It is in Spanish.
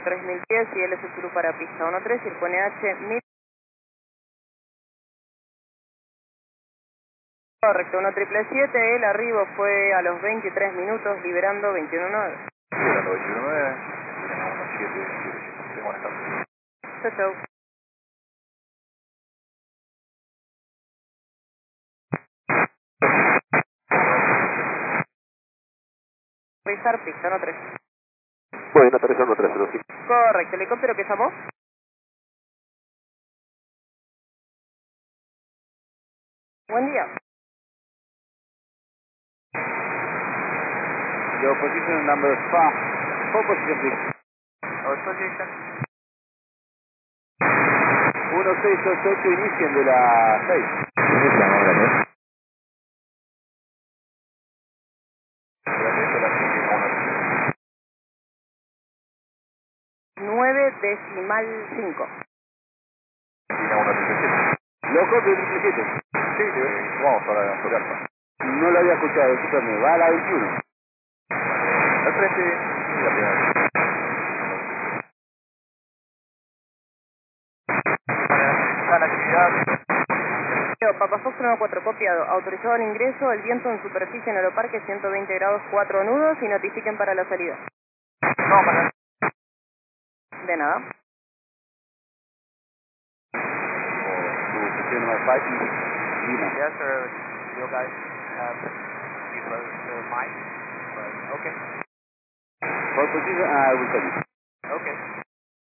3010 y LS Zulu para pista 13, Circone H 1000. Correcto, 1777, el arribo fue a los 23 minutos, liberando 219. Liberando 219, 17, buenas tardes. Chau, chau. Revisar pista 13. Bueno, aterrizando 305. Correcto, helicóptero que llamó. Buen día. Your position number 5. Full position, please. Our position. 1688, inicien de la 6. Inician ahora, ¿no? 9,5. Loco de 17. Sí, sí, vamos para Alfa. No lo había escuchado, discúlpame, va a la 21. Al frente, y la primera. Para la actividad. Papa Fox 94, copiado. Autorizado el ingreso, el viento en superficie en Aeroparque 120 grados 4 nudos y notifiquen para la salida. No, para. De nada. Position number 5, Lima. Yes, sir. You guys have close to mine. But okay. For position, I will tell you. Okay.